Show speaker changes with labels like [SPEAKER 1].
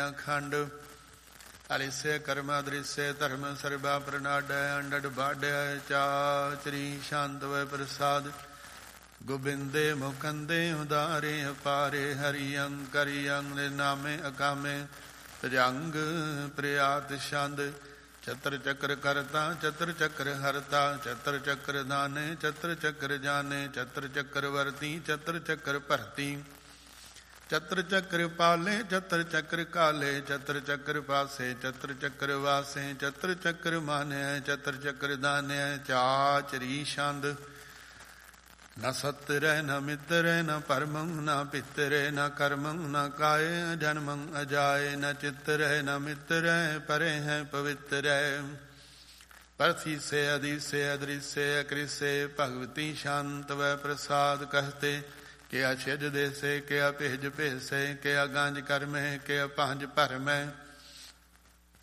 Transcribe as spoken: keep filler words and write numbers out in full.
[SPEAKER 1] ਅਖੰਡ ਅਲਿਸੇ ਕਰਮ ਅਦ੍ਰਿਸੇ ਧਰਮ ਸਰਬਾ ਪ੍ਰਨਾਡੈ ਅੰਡੜ ਬਾਡੈ ਚਾਚਰੀ ਸ਼ਾਂਤ ਵੈ ਪ੍ਰਸਾਦ ਗੋਬਿੰਦੇ ਮੁਕੰਦੇ ਉਦਾਰੇ ਅਪਾਰੇ ਹਰੀਅੰ ਕਰੀਅੰ ਨਿਰਨਾਮੇ ਅਕਾਮੇ ਤਜੰਗ ਪ੍ਰਿਆਤ ਛੰਦ ਚਤਰ ਚੱਕਰ ਕਰਤਾ ਚਤਰ ਚੱਕਰ ਹਰਤਾ ਚਤਰ ਚੱਕਰ ਦਾਨੇ ਚਤਰ ਚੱਕਰ ਜਾਨੇ ਚਤਰ ਚੱਕਰ ਵਰਤੀ ਚਤਰ ਚੱਕਰ ਭਰਤੀ ਚਤਰ ਚੱਕਰ ਪਾਲੇ ਚਤਰ ਚੱਕਰ ਕਾਲੇ ਚਤਰ ਚੱਕਰ ਪਾਸੇ ਚਤਰ ਚੱਕਰ ਵਾਸੇ ਚਤਰ ਚੱਕਰ ਮਾਨਿਆ ਚਤਰ ਚੱਕਰ ਦਾਨਿਆ ਚਾਚਰੀ ਛੰਦ ਨਾ ਸਤਰੈ ਨਾ ਮਿੱਤਰੈ ਨਾ ਪਰਮੰ ਨਾ ਪਿਤਰੈ ਨਾ ਕਰਮੰ ਨਾ ਕਾਇ ਜਨਮੰ ਅਜਾਇ ਨਾ ਚਿਤਰੈ ਨਾ ਮਿੱਤਰੈ ਪਰੇ ਹੈ ਪਵਿੱਤਰੈ ਪਰਥੀਸੇ ਅਦੀਸੇ ਅਦ੍ਰਿਸੇ ਅਕ੍ਰਿਸੇ ਭਗਵਤੀ ਸ਼ਾਂਤ ਵੈ ਪ੍ਰਸਾਦ ਕਹਤੇ ਕਿਆ ਛਿਜ ਦੇਸੇ ਕਿਆ ਭੇਜ ਭੇਸੇ ਕਿਆ ਗਾਂਜ ਕਰਮੈ ਕਿਆ ਭਾਂਜ ਭਰਮੈ